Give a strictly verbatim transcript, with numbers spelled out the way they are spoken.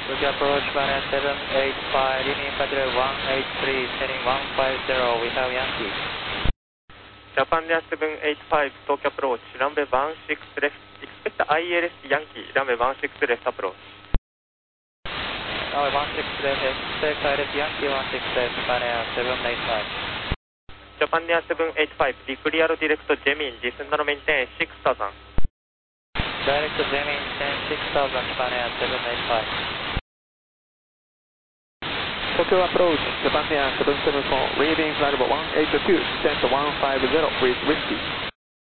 Tokyo approach Japan seven eight five, leading Patrol one eight three, turning one five zero, we have Yankee. Japan Air seven eight five, Tokyo approach, runway one six left, expect I L S Yankee, runway one six left approach. Runway one six left, expect I L S Yankee one six left, Japan Air seven eight five. Japan Air seven eight five, declear direct Jemin, descend and maintain six thousand. Direct Jemin, ten six thousand, Japan Air seven eight five. Tokyo approach, Japan Air seven seven four, leaving flight level one eight two, descent one five zero with Whiskey.